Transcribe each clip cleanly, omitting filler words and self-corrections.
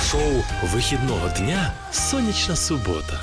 Шоу вихідного дня «Сонячна субота».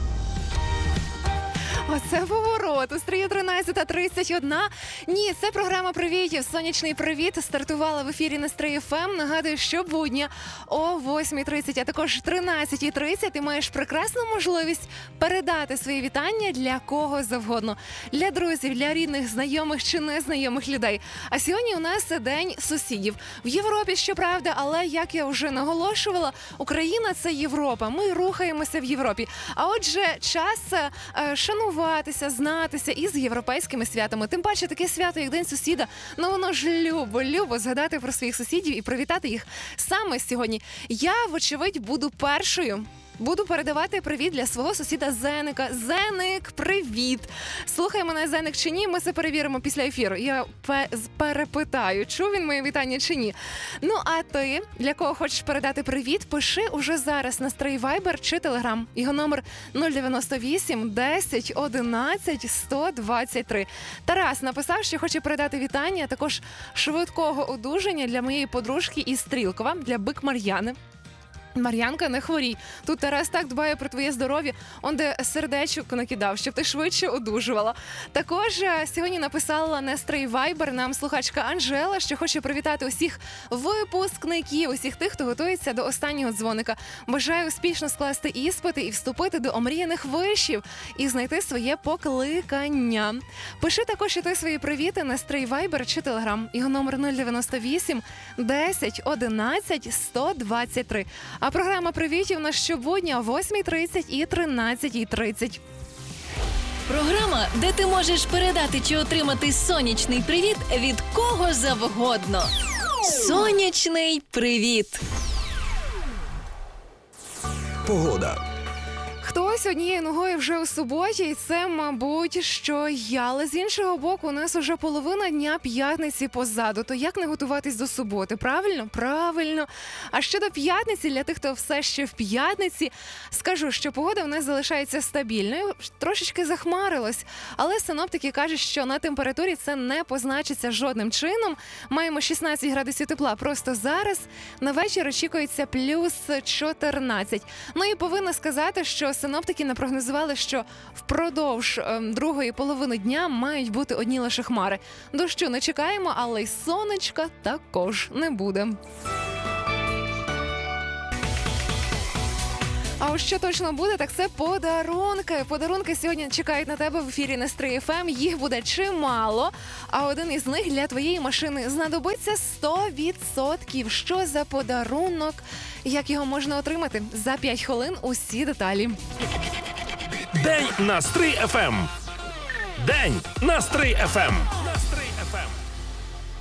Оце поворот. У стрію 13:31. Ні, це програма «Привітів». «Сонячний привіт» стартувала в ефірі на Стрий ФМ. Нагадую, що будня о 8:30, а також 13:30 ти маєш прекрасну можливість передати свої вітання для кого завгодно. Для друзів, для рідних, знайомих чи незнайомих людей. А сьогодні у нас День сусідів. В Європі, щоправда, але, як я вже наголошувала, Україна – це Європа. Ми рухаємося в Європі. А отже, час шануватися, знатися із європейськими святами. Тим паче таке свято, як День сусіда, воно ж любо згадати про своїх сусідів і привітати їх саме сьогодні. Я, вочевидь, буду першою. Буду передавати привіт для свого сусіда Зеника. Зеник, привіт! Слухай мене, Зеник, чи ні? Ми це перевіримо після ефіру. Я перепитаю, чув він моє вітання чи ні. Ну, а ти, для кого хочеш передати привіт, пиши уже зараз на Стрий Вайбер чи Телеграм. Його номер 098 10 11 123. Тарас написав, що хоче передати вітання, а також швидкого одужання для моєї подружки із Стрілкова, для Бик Мар'яни. Мар'янка, не хворій. Тут Тарас так дбає про твоє здоров'я, он де сердечко накидав, щоб ти швидше одужувала. Також сьогодні написала на Стрий Вайбер нам слухачка Анжела, що хоче привітати усіх випускників, усіх тих, хто готується до останнього дзвоника. Бажаю успішно скласти іспити і вступити до омріяних вишів і знайти своє покликання. Пиши також і ти свої привіти на Стрий Вайбер чи Телеграм. Його номер 098 10 11 123. А програма «Привітів» на щобудня о 8:30 і 13:30. Програма, де ти можеш передати чи отримати сонячний привіт від кого завгодно. Сонячний привіт! Погода. Хтось однією ногою вже у суботі, і це, мабуть, що я. Але з іншого боку, у нас уже половина дня п'ятниці позаду. То як не готуватись до суботи? Правильно? Правильно. А щодо п'ятниці, для тих, хто все ще в п'ятниці, скажу, що погода у нас залишається стабільною. Трошечки захмарилось, але синоптики кажуть, що на температурі це не позначиться жодним чином. Маємо 16 градусів тепла просто зараз. На вечір очікується плюс 14. Ну і повинна сказати, що синоптики напрогнозували, що впродовж другої половини дня мають бути одні лише хмари. Дощу не чекаємо, але й сонечка також не буде. А ось що точно буде, так це подарунки. Подарунки сьогодні чекають на тебе в ефірі на Стрий ФМ. Їх буде чимало, а один із них для твоєї машини знадобиться 100%. Що за подарунок? Як його можна отримати? За 5 хвилин усі деталі. День на Стрий ФМ. День на Стрий ФМ.